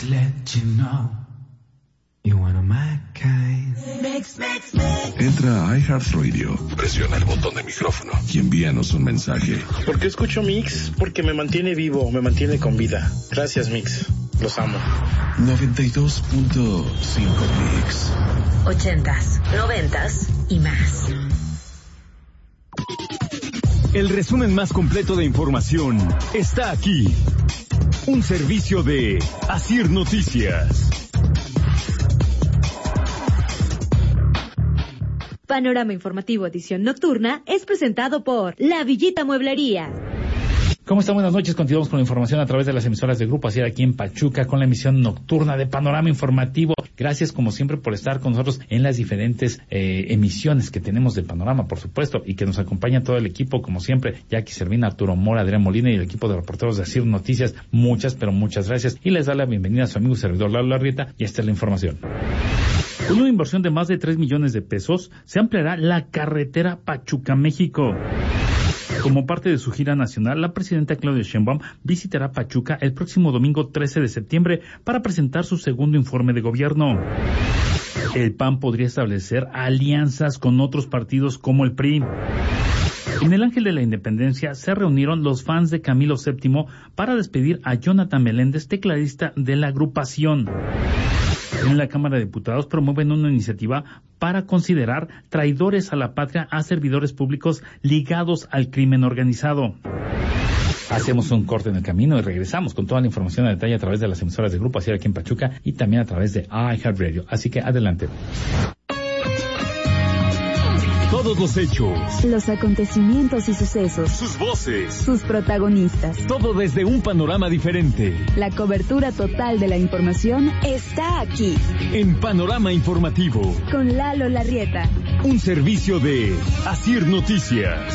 just let you know you're one of my kind. Entra a iHeartRadio, presiona el botón de micrófono y envíanos un mensaje. ¿Por qué escucho Mix? Porque me mantiene vivo, me mantiene con vida. Gracias, Mix. Los amo. 92.5 Mix. 80s, 90s y más. El resumen más completo de información está aquí. Un servicio de Asir Noticias. Panorama Informativo Edición Nocturna es presentado por La Villita Mueblería. ¿Cómo están? Buenas noches. Continuamos con la información a través de las emisoras de Grupo Asir aquí en Pachuca con la emisión nocturna de Panorama Informativo. Gracias como siempre por estar con nosotros en las diferentes emisiones que tenemos de Panorama, por supuesto, y que nos acompaña todo el equipo, como siempre, Jackie Servina, Arturo Mora, Adrián Molina y el equipo de reporteros de Asir Noticias. Muchas, pero muchas gracias. Y les da la bienvenida a su amigo y servidor Lalo Larrieta, y esta es la información. Con una inversión de más de 3 millones de pesos, se ampliará la carretera Pachuca-México. Como parte de su gira nacional, la presidenta Claudia Sheinbaum visitará Pachuca el próximo domingo 13 de septiembre para presentar su segundo informe de gobierno. El PAN podría establecer alianzas con otros partidos como el PRI. En el Ángel de la Independencia se reunieron los fans de Camilo VII para despedir a Jonathan Meléndez, tecladista de la agrupación. En la Cámara de Diputados promueven una iniciativa para considerar traidores a la patria a servidores públicos ligados al crimen organizado. Hacemos un corte en el camino y regresamos con toda la información a detalle a través de las emisoras de Grupo Asir aquí en Pachuca y también a través de iHeartRadio. Así que adelante. Todos los hechos, los acontecimientos y sucesos, sus voces, sus protagonistas, todo desde un panorama diferente. La cobertura total de la información está aquí. En Panorama Informativo, con Lalo Larrieta. Un servicio de Asir Noticias.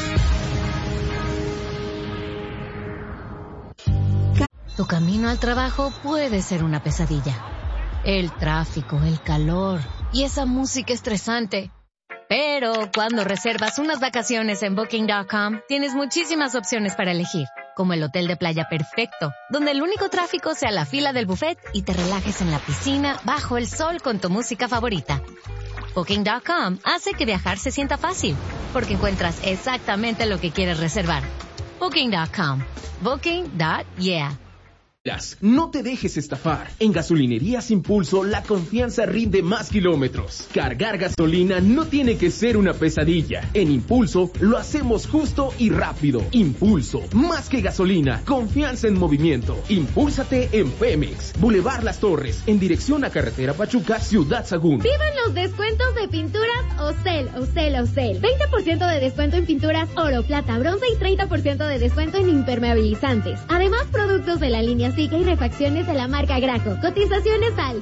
Tu camino al trabajo puede ser una pesadilla. El tráfico, el calor y esa música estresante. Pero cuando reservas unas vacaciones en Booking.com, tienes muchísimas opciones para elegir, como el hotel de playa perfecto, donde el único tráfico sea la fila del buffet y te relajes en la piscina bajo el sol con tu música favorita. Booking.com hace que viajar se sienta fácil, porque encuentras exactamente lo que quieres reservar. Booking.com. Booking.yeah. No te dejes estafar. En Gasolinerías Impulso, la confianza rinde más kilómetros. Cargar gasolina no tiene que ser una pesadilla. En Impulso, lo hacemos justo y rápido. Impulso, más que gasolina, confianza en movimiento. Impúlsate en Pemex, Boulevard Las Torres, en dirección a Carretera Pachuca, Ciudad Sagún. ¡Vivan los descuentos de pinturas Ocel! 20% de descuento en pinturas oro, plata, bronce y 30% de descuento en impermeabilizantes. Además, productos de la línea y refacciones de la marca Graco. Cotizaciones al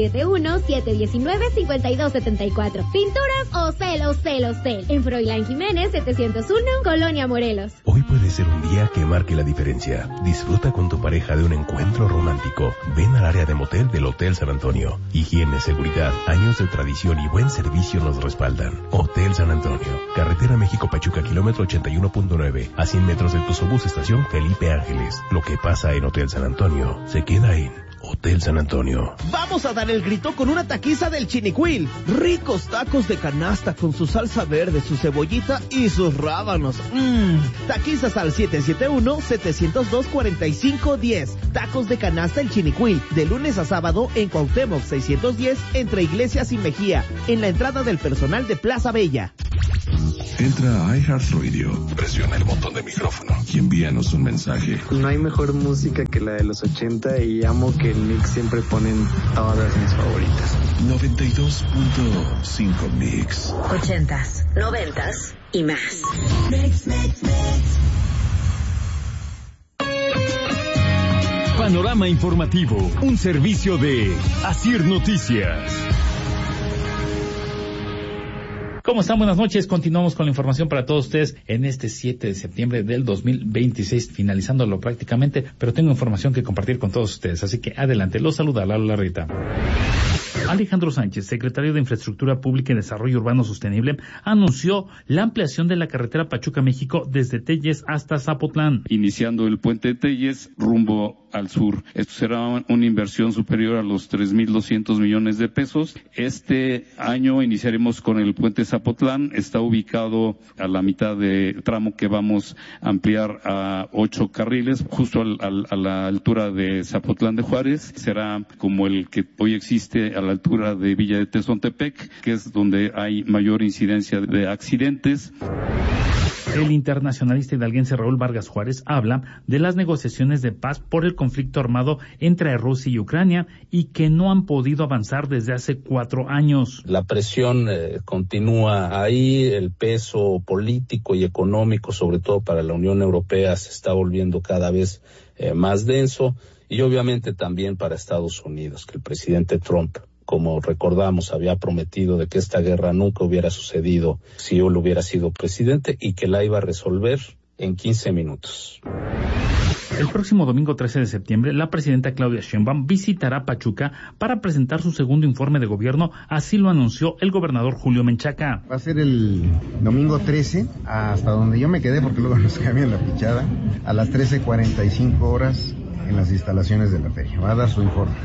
771-719-5274. Pinturas Ocel. En Froilán Jiménez, 701, Colonia Morelos. Hoy puede ser un día que marque la diferencia. Disfruta con tu pareja de un encuentro romántico. Ven al área de motel del Hotel San Antonio. Higiene, seguridad, años de tradición y buen servicio nos respaldan. Hotel San Antonio. Carretera México-Pachuca, kilómetro 81.9. A 100 metros del Tuzobús, estación Felipe Ángeles. Lo que pasa en Hotel San Antonio se queda en Hotel San Antonio. Vamos a dar el grito con una taquiza del Chinicuil. Ricos tacos de canasta con su salsa verde, su cebollita y sus rábanos. Taquizas al 771-702-4510. Tacos de canasta el Chinicuil. De lunes a sábado en Cuauhtémoc 610 entre Iglesias y Mejía. En la entrada del personal de Plaza Bella. Entra a iHeartRadio, presiona el botón de micrófono y envíanos un mensaje. No hay mejor música que la de los 80 y amo que en Mix siempre ponen todas mis favoritas. 92.5 Mix. 80s, 90s y más. Panorama Informativo, un servicio de Asir Noticias. ¿Cómo están? Buenas noches. Continuamos con la información para todos ustedes en este 7 de septiembre del 2026, finalizándolo prácticamente, pero tengo información que compartir con todos ustedes, así que adelante. Los saluda Lalo Larrieta. Alejandro Sánchez, secretario de Infraestructura Pública y Desarrollo Urbano Sostenible, anunció la ampliación de la carretera Pachuca-México desde Telles hasta Zapotlán. Iniciando el puente de Telles rumbo al sur. Esto será una inversión superior a los 3,200 millones de pesos. Este año iniciaremos con el puente Zapotlán. Está ubicado a la mitad de tramo que vamos a ampliar a 8 carriles, justo a la altura de Zapotlán de Juárez. Será como el que hoy existe a la altura de Villa de Tezontepec, que es donde hay mayor incidencia de accidentes. El internacionalista hidalguense Raúl Vargas Juárez habla de las negociaciones de paz por el conflicto armado entre Rusia y Ucrania y que no han podido avanzar desde hace 4 años. La presión continúa ahí, el peso político y económico, sobre todo para la Unión Europea, se está volviendo cada vez más denso, y obviamente también para Estados Unidos, que el presidente Trump, como recordamos, había prometido de que esta guerra nunca hubiera sucedido si él hubiera sido presidente y que la iba a resolver en 15 minutos. El próximo domingo 13 de septiembre, la presidenta Claudia Sheinbaum visitará Pachuca para presentar su segundo informe de gobierno, así lo anunció el gobernador Julio Menchaca. Va a ser el domingo 13, hasta donde yo me quedé, porque luego nos cambian la fichada, a las 13:45 horas en las instalaciones de la feria. Va a dar su informe.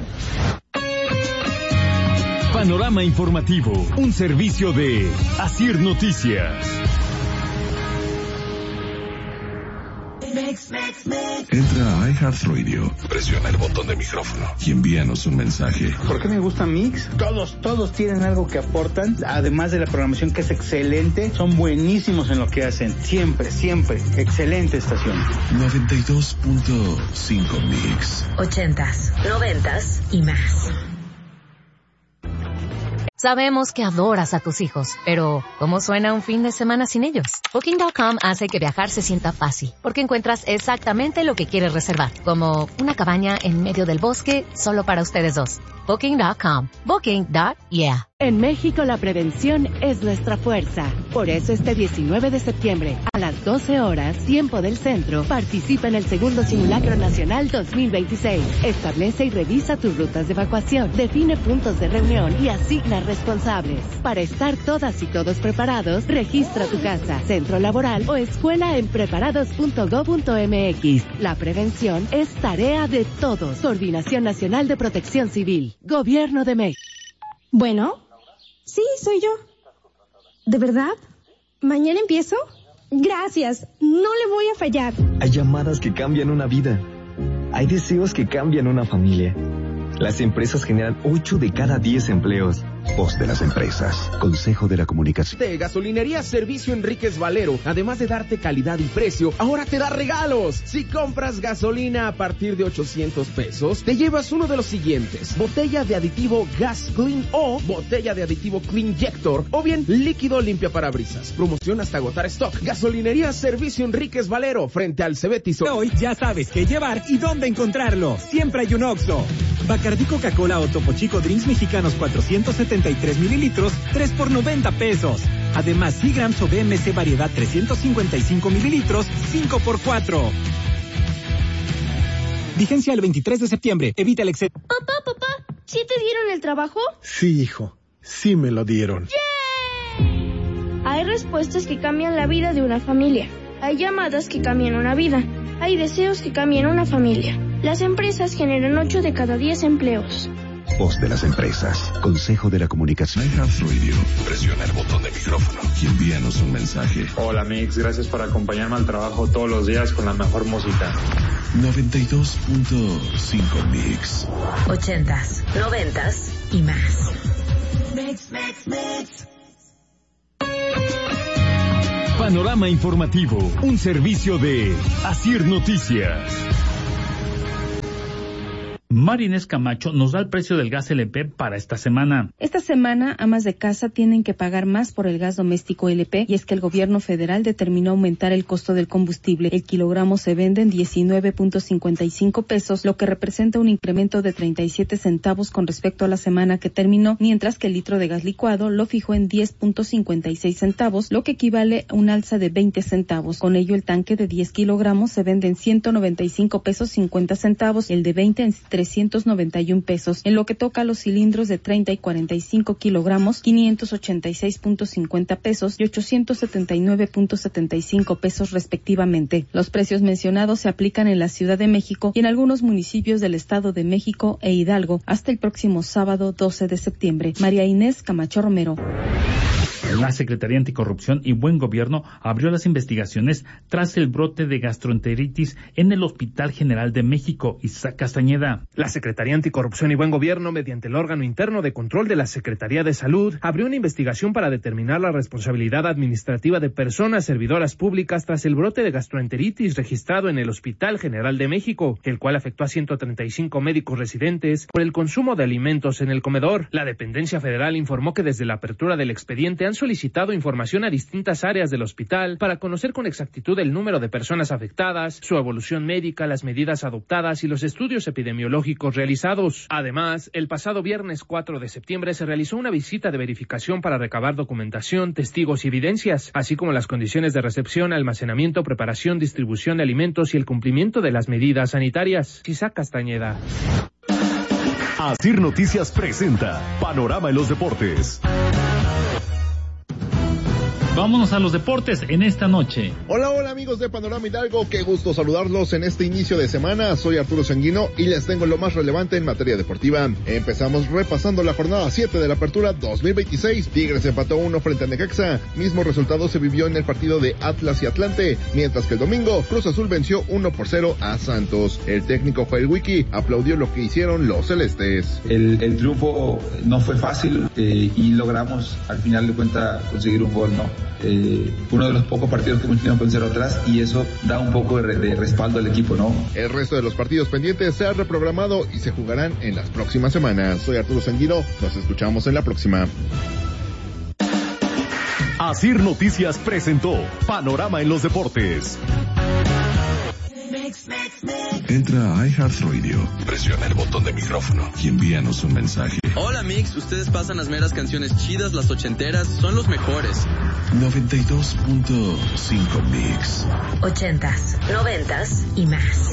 Panorama Informativo, un servicio de Asir Noticias. Entra a iHeartRadio, presiona el botón de micrófono y envíanos un mensaje. ¿Por qué me gusta Mix? Todos tienen algo que aportan, además de la programación que es excelente, son buenísimos en lo que hacen, siempre, excelente estación. 92.5 Mix. 80s, 90s y más. Sabemos que adoras a tus hijos, pero ¿cómo suena un fin de semana sin ellos? Booking.com hace que viajar se sienta fácil, porque encuentras exactamente lo que quieres reservar, como una cabaña en medio del bosque solo para ustedes dos. Booking.com. Booking.yeah. En México la prevención es nuestra fuerza. Por eso este 19 de septiembre, a las 12 horas, tiempo del centro, participa en el segundo Simulacro Nacional 2026. Establece y revisa tus rutas de evacuación, define puntos de reunión y asigna responsables. Para estar todas y todos preparados, registra tu casa, centro laboral o escuela en preparados.go.mx. La prevención es tarea de todos. Coordinación Nacional de Protección Civil. Gobierno de México. Bueno, sí, soy yo. ¿De verdad? ¿Mañana empiezo? Gracias, no le voy a fallar. Hay llamadas que cambian una vida. Hay deseos que cambian una familia. Las empresas generan 8 de cada 10 empleos. Voz de las empresas. Consejo de la Comunicación. De Gasolinería Servicio Enríquez Valero, además de darte calidad y precio, ahora te da regalos. Si compras gasolina a partir de 800 pesos, te llevas uno de los siguientes: botella de aditivo Gas Clean o botella de aditivo Cleanjector, o bien líquido limpia parabrisas. Promoción hasta agotar stock. Gasolinería Servicio Enríquez Valero, frente al Cebetis. Hoy ya sabes qué llevar y dónde encontrarlo. Siempre hay un Oxxo. Bacardí Coca-Cola o Topo Chico Drinks Mexicanos 473 mililitros, 3 por 90 pesos. Además, Seagrams o BMC Variedad 355 mililitros, 5 por 4. Vigencia el 23 de septiembre. Evita el exceso. Papá, ¿sí te dieron el trabajo? Sí, hijo. Sí me lo dieron. ¡Yay! Hay respuestas que cambian la vida de una familia. Hay llamadas que cambian una vida. Hay deseos que cambian una familia. Las empresas generan 8 de cada 10 empleos. Voz de las empresas. Consejo de la Comunicación. iHeartRadio, presiona el botón de micrófono y envíanos un mensaje. Hola Mix, gracias por acompañarme al trabajo todos los días con la mejor música. 92.5 Mix. 80s, 90s y más. Mix. Panorama Informativo, un servicio de Asir Noticias. Marinés Camacho nos da el precio del gas LP para esta semana. Esta semana, amas de casa tienen que pagar más por el gas doméstico LP, y es que el gobierno federal determinó aumentar el costo del combustible. El kilogramo se vende en 19.55 pesos, lo que representa un incremento de 37 centavos con respecto a la semana que terminó, mientras que el litro de gas licuado lo fijó en 10.56 centavos, lo que equivale a un alza de 20 centavos. Con ello, el tanque de 10 kilogramos se vende en 195 pesos 50 centavos, el de 20 en 3 991 pesos. En lo que toca a los cilindros de 30 y 45 kilogramos, 586.50 pesos y 879.75 pesos respectivamente. Los precios mencionados se aplican en la Ciudad de México y en algunos municipios del Estado de México e Hidalgo hasta el próximo sábado 12 de septiembre. María Inés Camacho Romero. La Secretaría Anticorrupción y Buen Gobierno abrió las investigaciones tras el brote de gastroenteritis en el Hospital General de México. Isaac Castañeda. La Secretaría Anticorrupción y Buen Gobierno, mediante el órgano interno de control de la Secretaría de Salud, abrió una investigación para determinar la responsabilidad administrativa de personas servidoras públicas tras el brote de gastroenteritis registrado en el Hospital General de México, el cual afectó a 135 médicos residentes por el consumo de alimentos en el comedor. La dependencia federal informó que desde la apertura del expediente han solicitado información a distintas áreas del hospital para conocer con exactitud el número de personas afectadas, su evolución médica, las medidas adoptadas y los estudios epidemiológicos realizados. Además, el pasado viernes 4 de septiembre se realizó una visita de verificación para recabar documentación, testigos y evidencias, así como las condiciones de recepción, almacenamiento, preparación, distribución de alimentos y el cumplimiento de las medidas sanitarias. Isaac Castañeda. Asir Noticias presenta Panorama en los Deportes. Vámonos a los deportes en esta noche. Hola amigos de Panorama Hidalgo, qué gusto saludarlos en este inicio de semana. Soy Arturo Sanguino y les tengo lo más relevante en materia deportiva. Empezamos repasando la jornada 7 de la Apertura 2026. Tigres empató 1 frente a Necaxa. Mismo resultado se vivió en el partido de Atlas y Atlante, mientras que el domingo Cruz Azul venció 1-0 a Santos. El técnico Joel Wiki aplaudió lo que hicieron los celestes. El triunfo no fue fácil y logramos al final de cuentas conseguir un gol, ¿no? Uno de los pocos partidos que hemos tenido con 0 atrás y eso da un poco de respaldo al equipo, ¿no? El resto de los partidos pendientes se ha reprogramado y se jugarán en las próximas semanas. Soy Arturo Sanguino, nos escuchamos en la próxima. Asir Noticias presentó Panorama en los Deportes. Entra a iHeartRadio, presiona el botón de micrófono y envíanos un mensaje. Hola Mix, ustedes pasan las meras canciones chidas, las ochenteras, son los mejores. 92.5 Mix. 80s, 90s y más.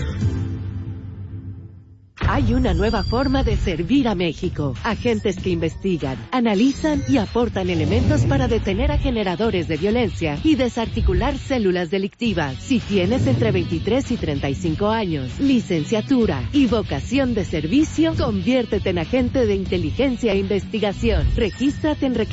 Hay una nueva forma de servir a México. Agentes que investigan, analizan y aportan elementos para detener a generadores de violencia y desarticular células delictivas. Si tienes entre 23 y 35 años, licenciatura y vocación de servicio, conviértete en agente de inteligencia e investigación. Regístrate en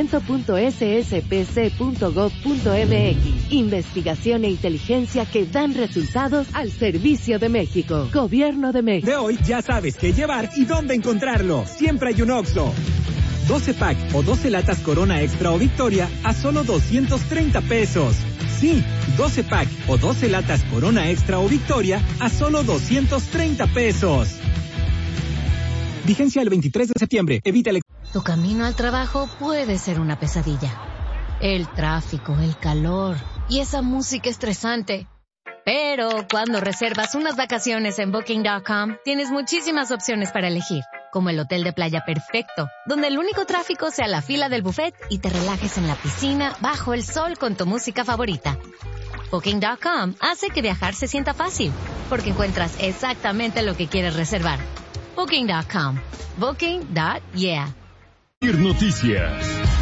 reclutamiento.sspc.gov.mx. Investigación e inteligencia que dan resultados al servicio de México. Gobierno de México. De hoy ya sabes qué llevar y dónde encontrarlo. Siempre hay un Oxxo. 12 pack o 12 latas Corona Extra o Victoria a solo 230 pesos. Sí, 12 pack o 12 latas Corona Extra o Victoria a solo 230 pesos. Vigencia el 23 de septiembre. Evita el... Tu camino al trabajo puede ser una pesadilla. El tráfico, el calor y esa música estresante. Pero cuando reservas unas vacaciones en Booking.com, tienes muchísimas opciones para elegir, como el hotel de playa perfecto, donde el único tráfico sea la fila del buffet y te relajes en la piscina bajo el sol con tu música favorita. Booking.com hace que viajar se sienta fácil, porque encuentras exactamente lo que quieres reservar. Booking.com. Booking.yeah. Noticias.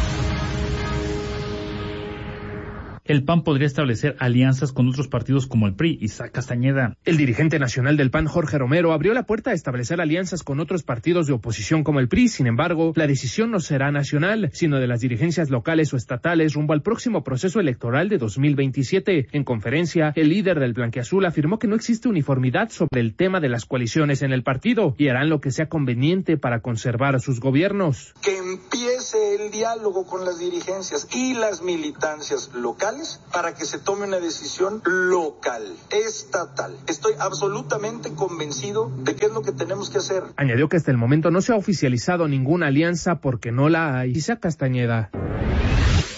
El PAN podría establecer alianzas con otros partidos como el PRI. Isaac Castañeda. El dirigente nacional del PAN, Jorge Romero, abrió la puerta a establecer alianzas con otros partidos de oposición como el PRI. Sin embargo, la decisión no será nacional, sino de las dirigencias locales o estatales rumbo al próximo proceso electoral de 2027. En conferencia, el líder del blanquiazul afirmó que no existe uniformidad sobre el tema de las coaliciones en el partido y harán lo que sea conveniente para conservar a sus gobiernos. Que empiece el diálogo con las dirigencias y las militancias locales para que se tome una decisión local, estatal. Estoy absolutamente convencido de qué es lo que tenemos que hacer. Añadió que hasta el momento no se ha oficializado ninguna alianza porque no la hay. Isaac Castañeda.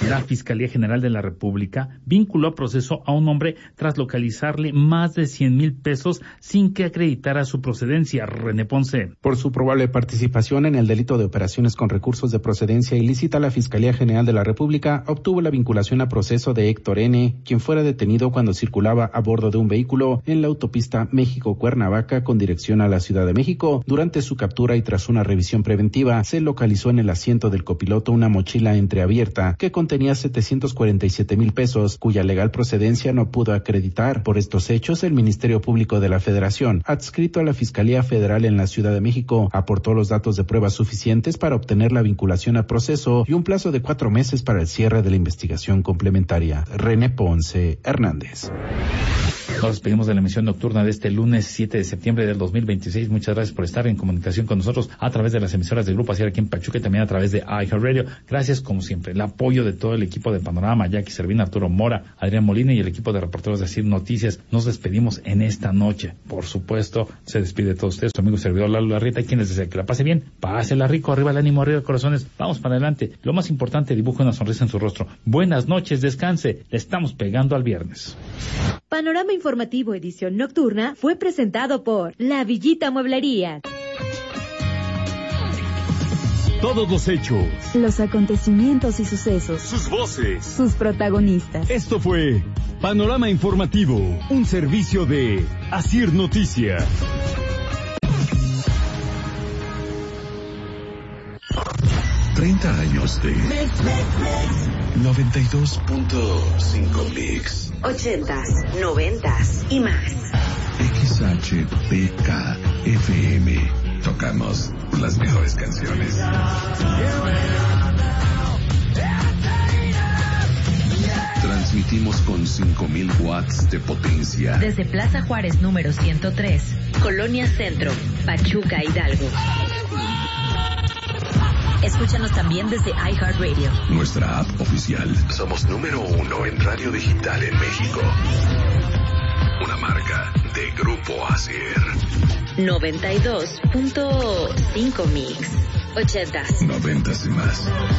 La Fiscalía General de la República vinculó a proceso a un hombre tras localizarle más de 100,000 pesos sin que acreditara su procedencia. René Ponce. Por su probable participación en el delito de operaciones con recursos de procedencia ilícita, la Fiscalía General de la República obtuvo la vinculación a proceso de Héctor N., quien fuera detenido cuando circulaba a bordo de un vehículo en la autopista México-Cuernavaca con dirección a la Ciudad de México. Durante su captura y tras una revisión preventiva, se localizó en el asiento del copiloto una mochila entreabierta que contenía 747,000 pesos, cuya legal procedencia no pudo acreditar. Por estos hechos, el Ministerio Público de la Federación, adscrito a la Fiscalía Federal en la Ciudad de México, aportó los datos de pruebas suficientes para obtener la vinculación a proceso y un plazo de 4 meses para el cierre de la investigación complementaria. René Ponce Hernández. Nos despedimos de la emisión nocturna de este lunes 7 de septiembre del 2026. Muchas gracias por estar en comunicación con nosotros a través de las emisoras del Grupo Asier aquí en Pachuca y también a través de iHeartRadio. Gracias, como siempre, el apoyo de todo el equipo de Panorama, Jackie Servín, Arturo Mora, Adrián Molina y el equipo de reporteros de Asier Noticias. Nos despedimos en esta noche. Por supuesto, se despide de todos ustedes, su amigo servidor Lalo Larrieta, y quien les desea que la pase bien, pásela rico, arriba el ánimo, arriba el corazones, vamos para adelante. Lo más importante, dibuje una sonrisa en su rostro. Buenas noches, descanse, le estamos pegando al viernes. Panorama Informativo edición nocturna fue presentado por La Villita Mueblería. Todos los hechos, los acontecimientos y sucesos, sus voces, sus protagonistas. Esto fue Panorama Informativo, un servicio de Asier Noticias. ...30 años de 92.5 mix. 80s, 90s y más. XHPK FM. Tocamos las mejores canciones. Transmitimos con 5,000 watts de potencia. Desde Plaza Juárez número 103, Colonia Centro, Pachuca, Hidalgo. Escúchanos también desde iHeartRadio. Nuestra app oficial. Somos número 1 en radio digital en México. Una marca de Grupo Asier. 92.5 mix. 80s. 90s y más.